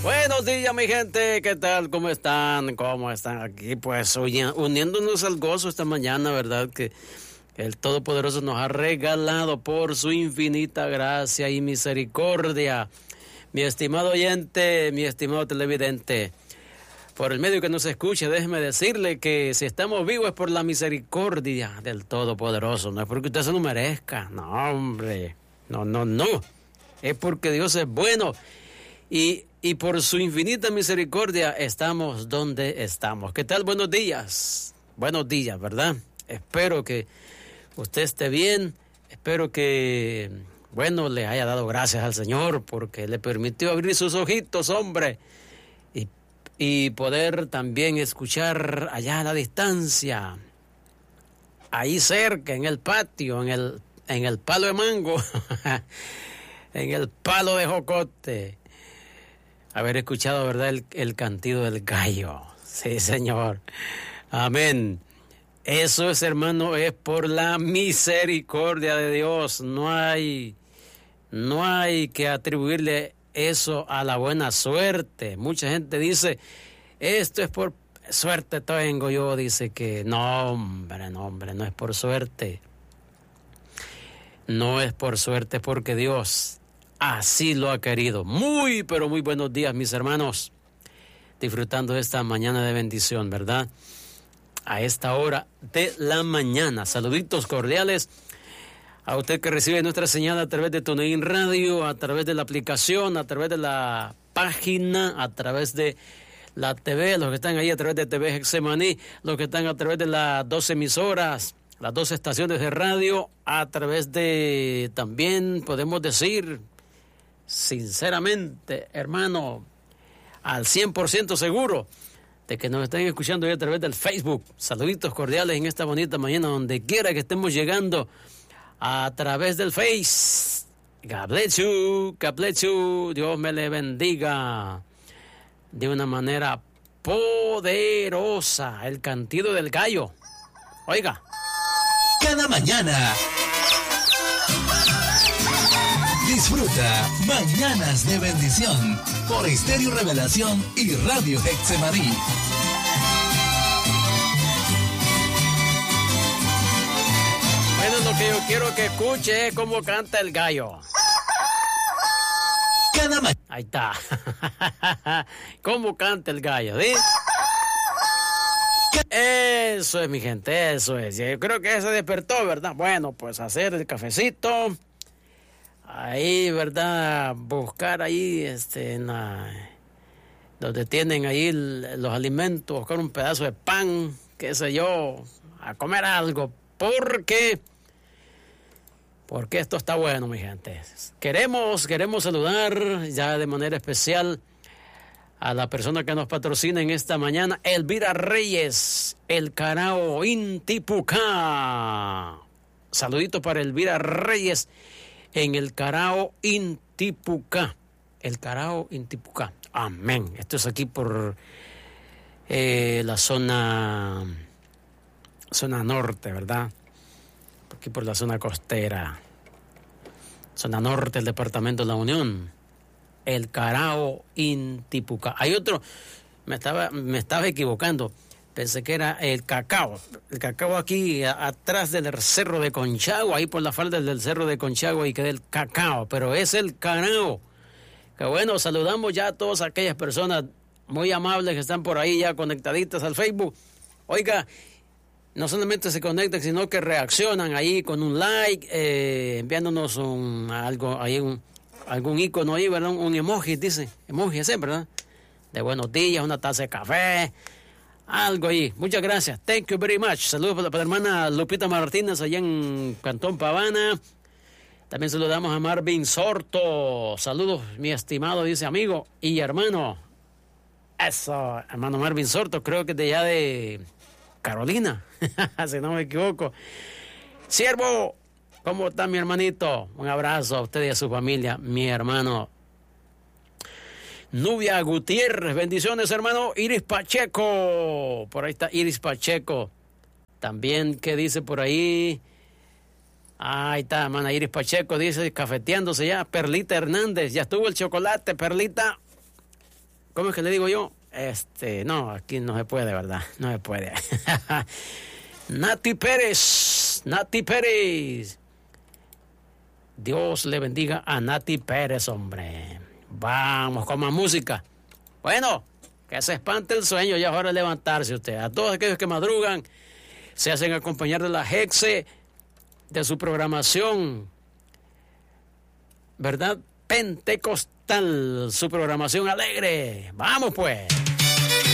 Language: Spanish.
Buenos días, mi gente, ¿qué tal? ¿Cómo están? ¿Cómo están aquí? Pues uniéndonos al gozo esta mañana, ¿verdad? Que el Todopoderoso nos ha regalado por su infinita gracia y misericordia. Mi estimado oyente, mi estimado televidente, por el medio que nos escuche, déjeme decirle que si estamos vivos es por la misericordia del Todopoderoso. No es porque usted se lo merezca, no, hombre, no. Es porque Dios es bueno y por su infinita misericordia estamos donde estamos. ¿Qué tal? Buenos días, ¿verdad? Espero que usted esté bien, espero que, le haya dado gracias al Señor porque le permitió abrir sus ojitos, hombre, y poder también escuchar allá a la distancia, ahí cerca, en el patio, en el palo de mango, en el palo de jocote, haber escuchado, ¿verdad?, el cantido del gallo. Sí, Señor. Amén. Eso es, hermano, es por la misericordia de Dios. No hay que atribuirle eso a la buena suerte. Mucha gente dice, esto es por suerte tengo yo. Dice que no, hombre, no es por suerte. No es por suerte, porque Dios así lo ha querido. Muy, pero muy buenos días, mis hermanos. Disfrutando de esta mañana de bendición, ¿verdad? A esta hora de la mañana. Saluditos cordiales a usted que recibe nuestra señal a través de TuneIn Radio, a través de la aplicación, a través de la página, a través de la TV, los que están ahí a través de TV Getsemaní, los que están a través de las 2 emisoras, las 2 estaciones de radio, a través de, también podemos decir, sinceramente, hermano, al 100% seguro de que nos estén escuchando ahí a través del Facebook. Saluditos cordiales en esta bonita mañana, donde quiera que estemos llegando a través del Face. God bless you, Dios me le bendiga de una manera poderosa. El cantido del gallo. Oiga. Cada mañana disfruta Mañanas de Bendición por Estéreo Revelación y Radio Getsemaní. Bueno, lo que yo quiero que escuche es cómo canta el gallo. Ahí está. ¿Cómo canta el gallo? ¿Sí? Eso es, mi gente, eso es. Yo creo que se despertó, ¿verdad? Bueno, pues hacer el cafecito. Ahí, ¿verdad? Buscar ahí, donde tienen ahí los alimentos, buscar un pedazo de pan, qué sé yo, a comer algo. Porque esto está bueno, mi gente. Queremos saludar ya de manera especial a la persona que nos patrocina en esta mañana, Elvira Reyes, el Carao Intipucá. Saludito para Elvira Reyes en el Carao Intipucá. El Carao Intipucá. Amén. Esto es aquí por la zona norte, ¿verdad? Aquí por la zona costera. Zona norte del departamento de la Unión. El Carao Intipucá. Hay otro, me estaba equivocando. Pensé que era el Cacao. El Cacao aquí atrás del Cerro de Conchagua, ahí por la falda del Cerro de Conchagua, y queda el Cacao, pero es el Carao. Que bueno, saludamos ya a todas aquellas personas muy amables que están por ahí ya conectaditas al Facebook. Oiga, no solamente se conectan, sino que reaccionan ahí con un like, enviándonos algún icono ahí, ¿verdad? Un emoji, dice, emoji ese, ¿verdad? De buenos días, una taza de café, algo ahí. Muchas gracias. Thank you very much. Saludos para la hermana Lupita Martínez allá en Cantón Pavana. También saludamos a Marvin Sorto. Saludos, mi estimado, dice amigo y hermano. Eso, hermano Marvin Sorto, creo que de allá de Carolina, si no me equivoco. Siervo, ¿cómo está mi hermanito? Un abrazo a usted y a su familia, mi hermano. Nubia Gutiérrez, bendiciones, hermano. Iris Pacheco, por ahí está Iris Pacheco. También, ¿qué dice por ahí? Ahí está, hermana Iris Pacheco, dice, cafeteándose ya. Perlita Hernández, ya estuvo el chocolate, Perlita. ¿Cómo es que le digo yo? No, aquí no se puede, ¿verdad? No se puede. Nati Pérez. Dios le bendiga a Nati Pérez, hombre. Vamos con más música. Bueno, que se espante el sueño, ya es hora de levantarse usted. A todos aquellos que madrugan, se hacen acompañar de la Hexe, de su programación, ¿verdad? Pentecostal, su programación alegre. Vamos pues.